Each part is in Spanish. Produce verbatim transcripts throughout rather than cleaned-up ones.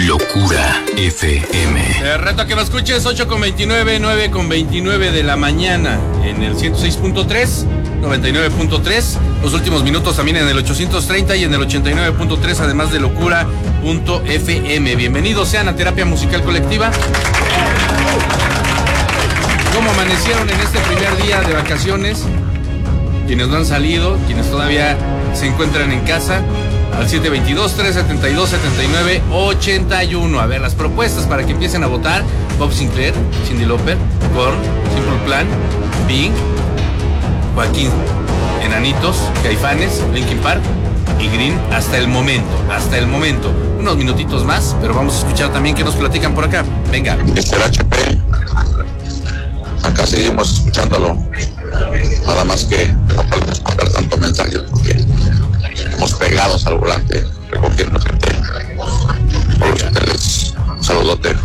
Locura F M. Te reto a que me escuches. Ocho con veintinueve, nueve con veintinueve de la mañana en el ciento seis punto tres, noventa y nueve punto tres. Los últimos minutos también en el ochocientos treinta y en el ochenta y nueve punto tres, además de locura punto f m. Bienvenidos sean a Terapia Musical Colectiva. ¿Cómo amanecieron en este primer día de vacaciones? Quienes no han salido, quienes todavía se encuentran en casa, al siete dos dos, tres siete dos, siete nueve ocho uno. A ver, las propuestas para que empiecen a votar: Bob Sinclair, Cyndi Lauper, Korn, Simple Plan, Pink, Joaquín, Enanitos, Caifanes, Linkin Park y Green. Hasta el momento, hasta el momento. Unos minutitos más, pero vamos a escuchar también qué nos platican por acá. Venga. mister H P, acá seguimos escuchándolo. Nada más que no podemos mandar tanto mensaje porque estamos pegados al volante recogiendo gente por los hoteles. Un saludote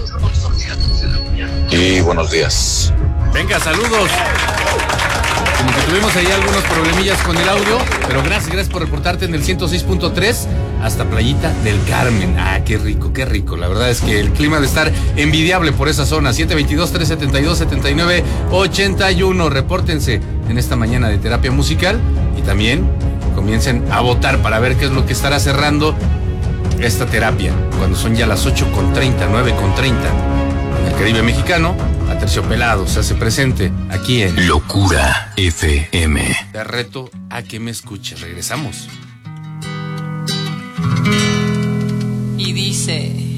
y buenos días. Venga, saludos. Como que tuvimos ahí algunos problemillas con el audio, pero gracias, gracias por reportarte en el ciento seis punto tres hasta Playita del Carmen. Ah, qué rico, qué rico. La verdad es que el clima de estar envidiable por esa zona. siete dos dos, tres siete dos, siete nueve ocho uno. Repórtense en esta mañana de terapia musical y también comiencen a votar para ver qué es lo que estará cerrando esta terapia cuando son ya las ocho con treinta, nueve con treinta. En el Caribe mexicano, Aterciopelado se hace presente aquí en Locura F M. Te reto a que me escuches. Regresamos. Y dice...